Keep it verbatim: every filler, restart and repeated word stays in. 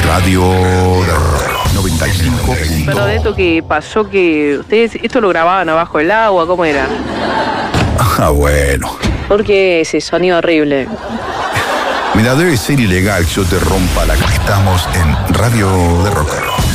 Radio de Rock noventa y cinco. Pero de esto que pasó que ustedes esto lo grababan abajo del agua, ¿cómo era? Ah, bueno. Porque ese sonido horrible. Mira, debe ser ilegal que yo te rompa la... Estamos en Radio de Rock.